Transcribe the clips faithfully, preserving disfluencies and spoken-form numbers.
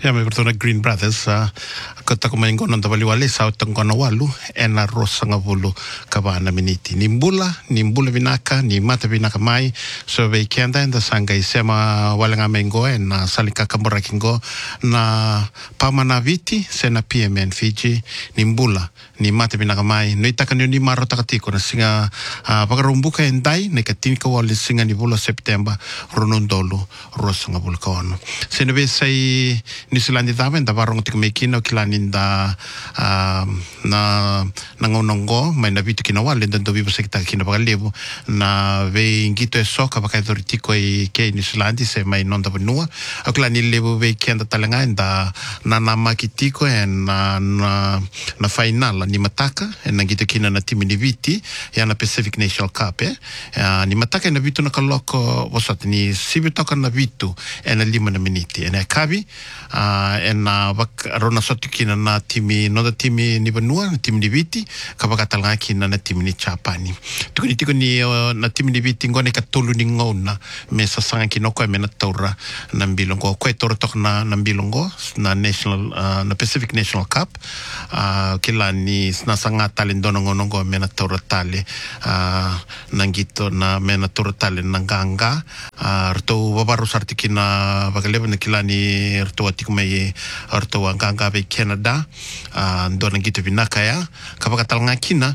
Ya me pertona Green Brothers uh, kota ko maingo nanda waliwali sa utangona walu ena rosanga bulu kabana miniti nimbula nimbula vinaka ni mata vinaka mai so ve kenda enda sanga isema walanga maingo ena salika kambora kingo na pamana viti sena P M N Fiji nimbula ni mata vinaka mai no itaka ni maro takatiko na singa uh, pakarumbuka endai ne katinka wali singa ni bula September ronondolo rosanga bulu kawana sena ve sai New Zealand dava nda varong tik mekino kilani nda na nangonongo mai na vitu kina wale nda dobi bosekta kina bagalevo na ve ngito e soka baka dortiko e ke New Zealand se mai nonda benua aklani levo ve kenda talanga nda na na makitiko e na na na final ni mataka e na ngito kina na timu ni viti ya na Pacific National Cup eh ni mataka na vitu na kaloko wasat ni sibitoka na vitu e na lima na miniti e na kabi Uh, en uh, bak rona sotu kina na timi no da timi ni benua na timi ni viti kabaka talanga kina na timi ni Japani tukuni tiko ni uh, na timi ni viti ngone ka tolu ni ngona me sasanga kino ko me na taura na mbilongo ko toro tok na na mbilongo na national uh, na Pacific National Cup uh, kila ni na sanga tale ndono ngono ngo me na taura tale uh, nangito na me na taura tale nanganga uh, rto babaru sartikina bakalebe na kila ni rto kumai orto anganga be Canada uh, ndona ngito binaka ya kabaka talanga kina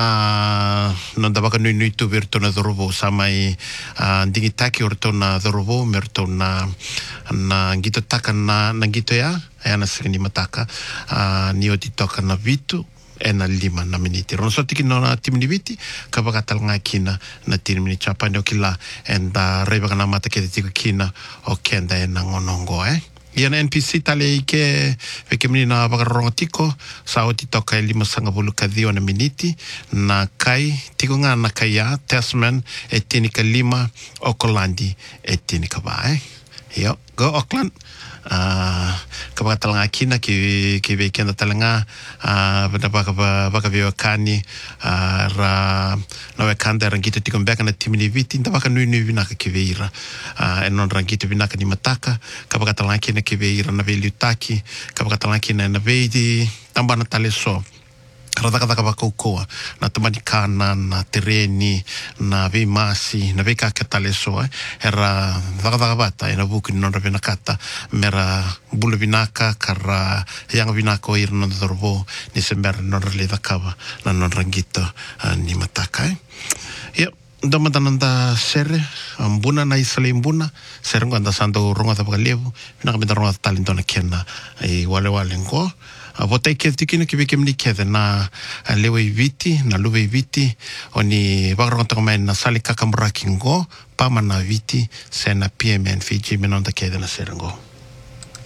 uh, nonda baka nui nui tu virto na dorobo samai uh, ndingi taki orto na dorobo merto na na ngito taka na na ngito ya ayana sikini mataka uh, ni oti toka na vitu ena lima na miniti rono so tiki no na timu ni viti kabaka talanga kina na timu ni Japani o kila enda reba kana mata ke tiko kina o kenda ena ngonongo eh Iana N P C tale ke veke mini na bakaronga tiko sa oti toka e lima sanga bulu kadhio na miniti na kai tiko nga na kaya Tasman e tinika lima Aucklandi e tinika ba eh yo go Auckland uh, kabaka talanga kina ki ki veke na talanga uh, bada baka baka vio kani uh, ra na wekanda rangito tiko mbeka na timini viti nda baka nui nui vinaka ki veira uh, enon rangito vinaka ni mataka kabaka talanga kina ki veira na veli utaki kabaka talanga kina na veidi tamba na tale so Radaka baka ukoa na tamani kana na tereni na ve masi na ve kaka taleso eh era daga bata ina buku no rabe nakata mera bulu binaka kara yang binako ir no dorbo ni sember no rele dakava na no rangito uh, ni mataka eh ya ndama dananda sere ambuna na isale mbuna sere nganda sando ronga da bagalevu na kamenda ronga talento na kena ai wale wale ngo a votai ke tikina ke beke mni ke na lewe viti na luwe viti oni bagronga toma na sali kakamrakingo pama na viti sena P M N Fiji menonda ke na serengo